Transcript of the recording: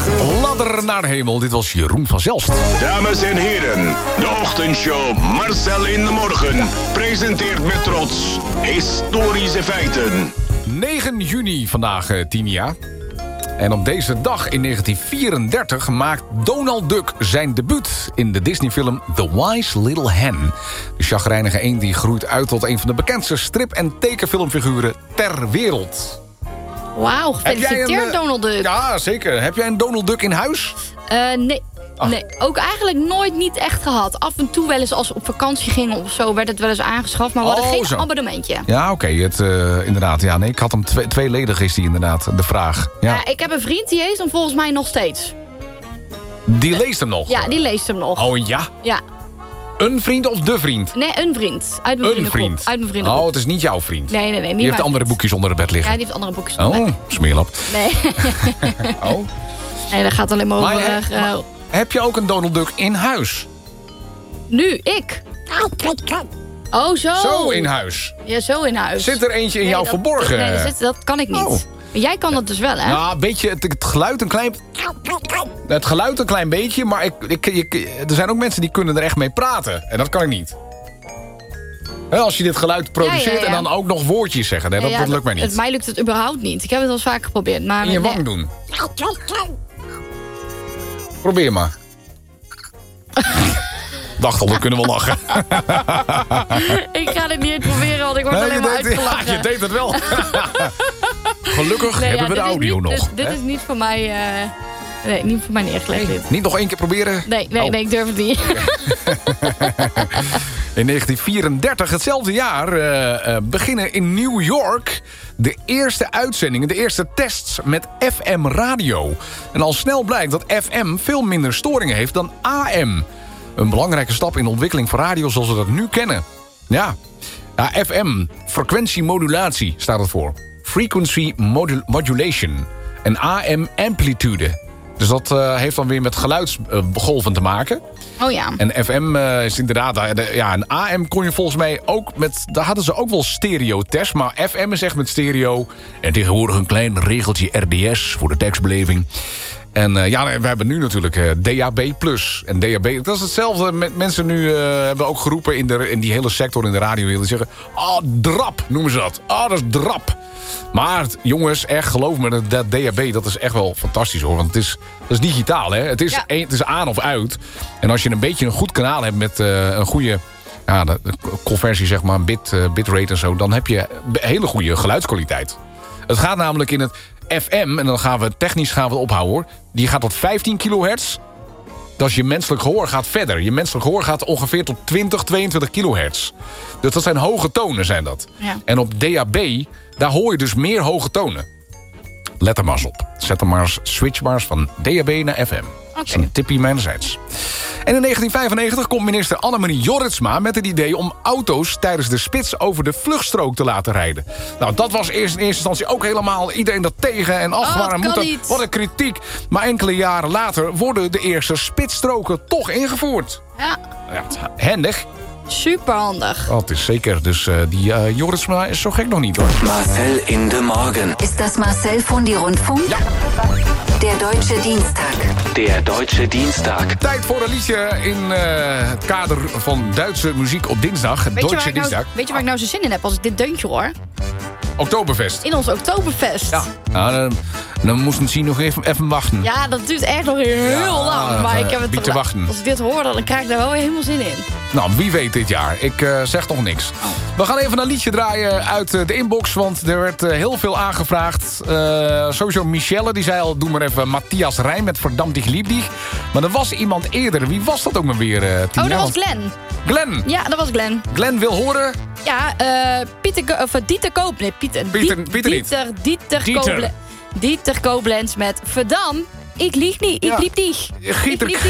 Ladder naar de hemel, dit was Jeroen van Zelst. Dames en heren, de ochtendshow Marcel in de Morgen presenteert met trots historische feiten. 9 juni vandaag, Tinia. En op deze dag in 1934 maakt Donald Duck zijn debuut in de Disney-film The Wise Little Hen. De chagrijnige eend die groeit uit tot een van de bekendste strip- en tekenfilmfiguren ter wereld. Wauw, gefeliciteerd Donald Duck. Ja, zeker. Heb jij een Donald Duck in huis? Nee. Nee, ook eigenlijk nooit niet echt gehad. Af en toe wel eens als we op vakantie gingen of zo... werd het wel eens aangeschaft, maar we hadden geen abonnementje. Ja, oké, inderdaad. Ja, nee, ik had hem tweeledig is die inderdaad, de vraag. Ja. Ik heb een vriend die leest hem volgens mij nog steeds. Die leest hem nog? Ja, die leest hem nog. Oh ja? Ja. Een vriend of de vriend? Nee, een vriend. Uit mijn vriendengroep. Uit mijn vriendengroep. Oh, het is niet jouw vriend? Nee. Die heeft andere boekjes onder het bed liggen? Ja, die heeft andere boekjes onder het bed. Smeerlap. Nee. Oh? Nee, dat gaat alleen maar over... heb je ook een Donald Duck in huis? Nu, ik. Oh, zo. Zo in huis? Ja, zo in huis. Zit er eentje in jou verborgen? Nee, dat kan ik niet. Oh. Jij kan dat dus wel, hè? Nou, weet je, het geluid een klein... Het geluid een klein beetje, maar er zijn ook mensen die kunnen er echt mee praten. En dat kan ik niet. Als je dit geluid produceert en dan ook nog woordjes zeggen. Nee, dat lukt mij niet. Mij lukt het überhaupt niet. Ik heb het al eens vaak geprobeerd. Maar in je wang doen. Probeer maar. Dacht al, we kunnen wel lachen. Ik ga het niet proberen, want ik word alleen maar uitgelachen. Ja, je deed het wel. Gelukkig hebben we de audio nog. Dit is niet voor mij... Nee, niet voor mij neergelegd. Nee, niet nog één keer proberen? Nee, ik durf het niet. In 1934, hetzelfde jaar, beginnen in New York de eerste uitzendingen, de eerste tests met FM-radio. En al snel blijkt dat FM veel minder storingen heeft dan AM. Een belangrijke stap in de ontwikkeling van radio zoals we dat nu kennen. Ja, FM, frequentiemodulatie staat het voor. Frequency modulation. En AM amplitude. Dus dat heeft dan weer met geluidsgolven te maken. Oh ja. En FM is inderdaad... en AM kon je volgens mij ook met... Daar hadden ze ook wel stereo-test. Maar FM is echt met stereo. En tegenwoordig een klein regeltje RDS voor de tekstbeleving. En we hebben nu natuurlijk DAB+. En DAB, dat is hetzelfde. Mensen nu hebben ook geroepen in die hele sector in de radio. Die zeggen, drap noemen ze dat. Dat is drap. Maar jongens, echt geloof me, dat DAB, dat is echt wel fantastisch hoor. Want dat is digitaal, hè. Het is aan of uit. En als je een beetje een goed kanaal hebt met een goede... de conversie, zeg maar, bitrate en zo... dan heb je hele goede geluidskwaliteit. Het gaat namelijk in het FM, en dan gaan we technisch ophouden hoor... die gaat tot 15 kilohertz. Dat is je menselijk gehoor gaat verder. Je menselijk gehoor gaat ongeveer tot 20, 22 kilohertz. Dus dat zijn hoge tonen, zijn dat. Ja. En op DAB, daar hoor je dus meer hoge tonen. Let er maar eens op. Zet er maar eens, switch maar eens van DAB naar FM. Dat is een tippie mijnerzijds. En in 1995 komt minister Annemarie Jorritsma met het idee om auto's tijdens de spits over de vluchtstrook te laten rijden. Nou, dat was in eerste instantie ook helemaal iedereen dat tegen. En wat een kritiek. Maar enkele jaren later worden de eerste spitsstroken toch ingevoerd. Ja. Handig. Super handig. Het is zeker. Dus die Jorritsma is zo gek nog niet hoor. Marcel in de Morgen. Ist das Marcel von die Rundfunk? Ja. Der Deutsche Dienstag. Der Deutsche Dienstag. Tijd voor een liedje in het kader van Duitse muziek op dinsdag. Duitse Dienstag. Weet je waar ik nou zo zin in heb als ik dit deuntje hoor? Oktoberfest. In ons Oktoberfest. Ja. Dan moesten ze nog even wachten. Ja, dat duurt echt nog heel lang. Maar ik heb het te wachten. Als ik dit hoor, dan krijg ik daar wel weer helemaal zin in. Nou, wie weet dit jaar. Ik zeg nog niks. We gaan even een liedje draaien uit de inbox. Want er werd heel veel aangevraagd. Sowieso Michelle, die zei al... Doe maar even Matthias Rijn met Verdammt ich lieb dich. Maar er was iemand eerder. Wie was dat ook maar weer, Tina? Dat was Glenn. Glenn? Ja, dat was Glenn. Glenn wil horen... Ja, Dieter Koop. Nee, Dieter Koblenz met Verdam, ik lieg niet, ik liep dich.